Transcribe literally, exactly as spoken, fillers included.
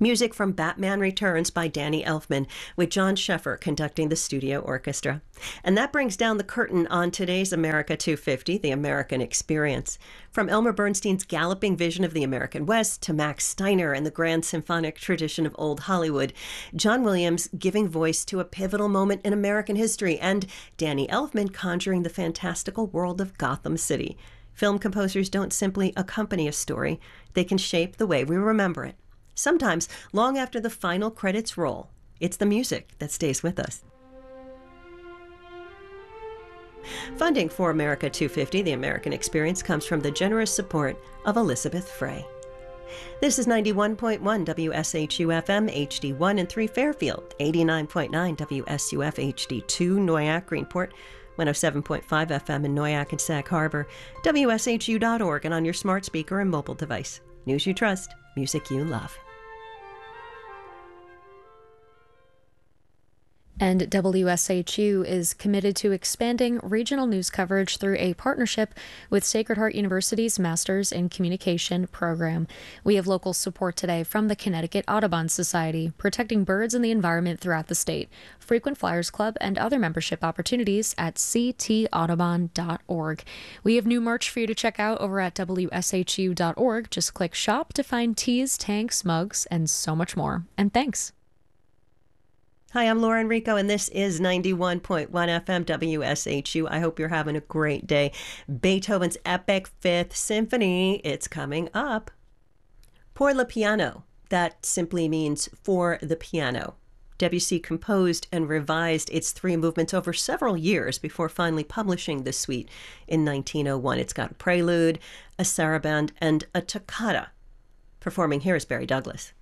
Music from Batman Returns by Danny Elfman, with John Sheffer conducting the studio orchestra. And that brings down the curtain on today's America two fifty, The American Experience. From Elmer Bernstein's galloping vision of the American West to Max Steiner and the grand symphonic tradition of old Hollywood, John Williams giving voice to a pivotal moment in American history, and Danny Elfman conjuring the fantastical world of Gotham City. Film composers don't simply accompany a story, they can shape the way we remember it. Sometimes, long after the final credits roll, it's the music that stays with us. Funding for America two fifty, The American Experience, comes from the generous support of Elizabeth Frey. This is ninety-one point one W S H U F M H D one in three Fairfield, eighty-nine point nine W S U F H D two Noyak Greenport, one oh seven point five F M in Noyak and Sag Harbor, W S H U dot org, and on your smart speaker and mobile device. News you trust, music you love. And W S H U is committed to expanding regional news coverage through a partnership with Sacred Heart University's Masters in Communication program. We have local support today from the Connecticut Audubon Society, protecting birds and the environment throughout the state, Frequent Flyers Club, and other membership opportunities at c t audubon dot org. We have new merch for you to check out over at W S H U dot org. Just click shop to find tees, tanks, mugs, and so much more. And thanks. Hi, I'm Laura Enrico, and this is ninety-one point one F M W S H U. I hope you're having a great day. Beethoven's epic Fifth Symphony, it's coming up. Pour le piano, that simply means for the piano. Debussy composed and revised its three movements over several years before finally publishing the suite in nineteen oh one. It's got a prelude, a saraband, and a toccata. Performing here is Barry Douglas.